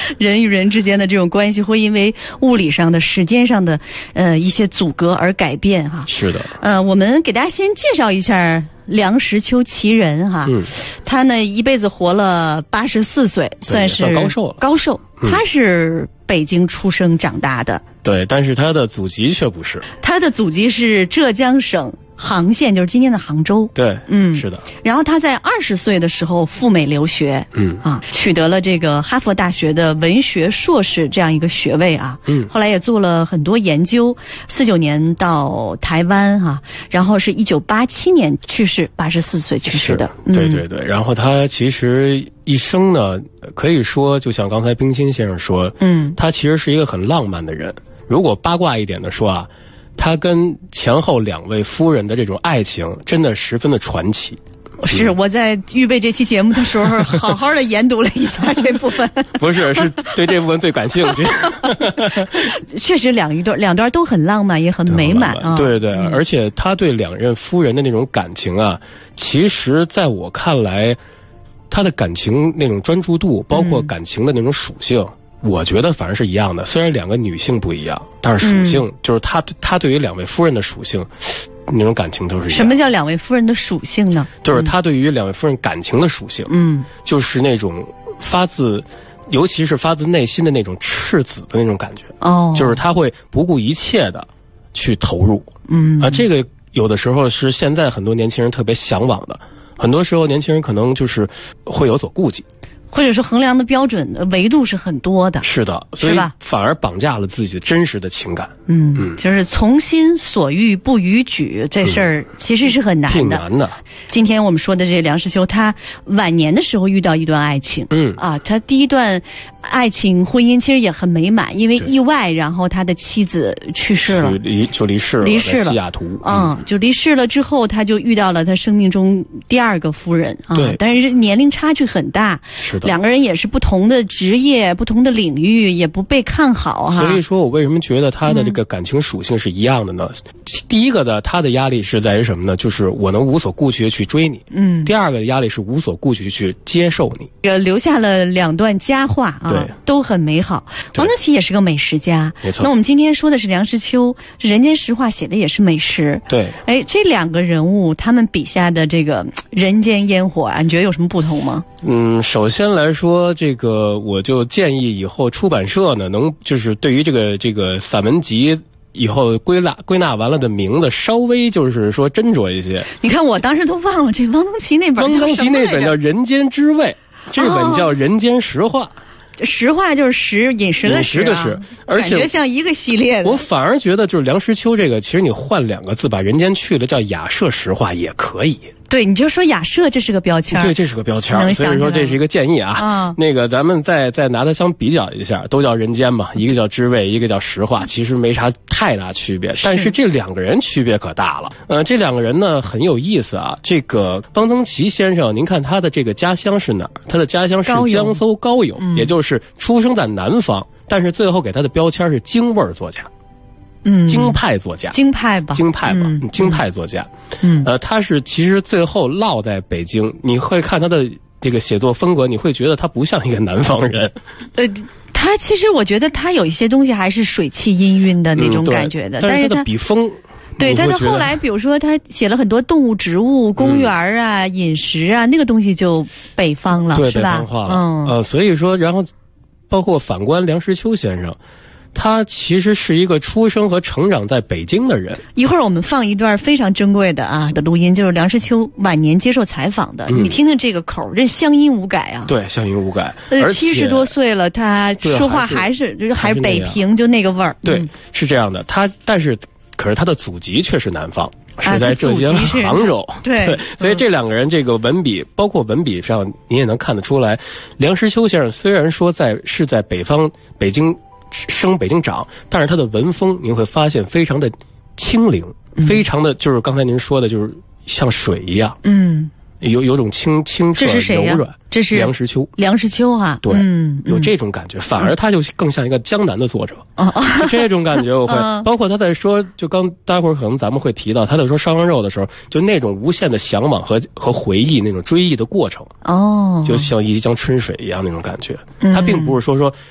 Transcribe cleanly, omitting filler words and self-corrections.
人与人之间的这种关系会因为物理上的、时间上的一些阻隔而改变哈。 是的。 我们给大家先介绍一下梁实秋其人哈。他呢一辈子活了84岁，算是高寿了。 高寿。他是北京出生长大的。 对，但是他的祖籍却不是。 他的祖籍是浙江省杭县，就是今天的杭州。 对，是的。 然后他在20岁的时候赴美留学，取得了这个哈佛大学的文学硕士这样一个学位啊。后来也做了很多研究。49年到台湾哈，然后是1987年去世，84岁去世的。 对对对。然后他其实一生呢，可以说就像刚才冰心先生说，他其实是一个很浪漫的人。如果八卦一点的说啊，他跟前后2位夫人的这种爱情真的十分的传奇。 是我在预备这期节目的时候好好的研读了一下这部分。 不是，是对这部分最感兴趣。 确实两段都很浪漫，也很美满啊。 对对，而且他对2任夫人的那种感情啊，其实在我看来，他的感情那种专注度，包括感情的那种属性，我觉得反而是一样的。虽然2个女性不一样，但是属性就是他对于2位夫人的属性，那种感情都是一样。 什么叫2位夫人的属性呢？ 就是他对于2位夫人感情的属性，就是那种尤其是发自内心的那种赤子的那种感觉。就是他会不顾一切的去投入。这个有的时候是现在很多年轻人特别向往的。很多时候年轻人可能就是会有所顾忌， 或者说衡量的标准维度是很多的。 是的，所以反而绑架了自己真实的情感。 就是从心所欲不逾矩，这事儿其实是很难的。 挺难的。 今天我们说的这梁实秋，他晚年的时候遇到一段爱情。他第一段爱情婚姻其实也很美满，因为意外，然后他的妻子去世了， 就离世了，在西雅图。 就离世了之后，他就遇到了他生命中第2个夫人啊。 对， 但是年龄差距很大。 是的。 2个人也是不同的职业、不同的领域，也不被看好哈。 所以说我为什么觉得他的这个感情属性是一样的呢？第一个的，他的压力是在于什么呢？就是我能无所顾忌的去追你。第2个的压力是无所顾忌去接受你。 留下了2段佳话啊， 对， 都很美好。王登奇也是个美食家， 没错。 那我们今天说的是梁实秋，这《人间实话》写的也是美食。 对。 这2个人物，他们笔下的这个人间烟火啊，你觉得有什么不同吗？ 首先来说，这个我就建议以后出版社呢，能就是对于这个散文集以后归纳完了的名字，稍微就是说斟酌一些。 你看，我当时都忘了这汪曾祺那本叫什么来着？ 汪曾祺那本叫《人间之味》，这本叫《人间实话》。 实话就是饮食的食， 而且感觉像一个系列的。 我反而觉得就是梁实秋这个，其实你换2个字把人间去了，叫雅舍实话也可以。 对，你就说雅舍，这是个标签。 对，这是个标签，所以说这是一个建议啊。那个咱们再拿它相比较一下，都叫人间嘛，一个叫知味，一个叫实话，其实没啥太大区别。但是这2个人区别可大了。这2个人呢很有意思啊。这个汪曾祺先生，您看他的这个家乡是哪儿？他的家乡是江苏高邮，也就是出生在南方，但是最后给他的标签是京味儿作家。京派作家，京派作家。他是其实最后落在北京，你会看他的这个写作风格，你会觉得他不像一个南方人。 他其实我觉得他有一些东西还是水气氤氲的那种感觉的， 但是他的笔锋。 对，但是后来比如说他写了很多动物、植物、公园啊、饮食啊，那个东西就北方了， 对， 是吧？ 北方化了。所以说，然后包括反观梁实秋先生。他其实是一个出生和成长在北京的人。一会儿我们放一段非常珍贵的的录音，就是梁实秋晚年接受采访的。你听听这个口，这乡音无改啊。对，乡音无改。70多岁了，他说话还是北平就那个味儿。对，是这样的。可是他的祖籍却是南方，是在浙江杭州。对，所以这2个人这个文笔，包括文笔上，你也能看得出来。梁实秋先生虽然说是在北京生北京长，但是他的文风您会发现非常的清灵，非常的就是刚才您说的，就是像水一样，有种清澈柔软。这是梁实秋。梁实秋哈，对，有这种感觉，反而他就更像一个江南的作者。就这种感觉我会，包括他在说，就待会儿可能咱们会提到，他在说烧羊肉的时候，就那种无限的向往和回忆，那种追忆的过程。就像一江春水一样那种感觉。他并不是说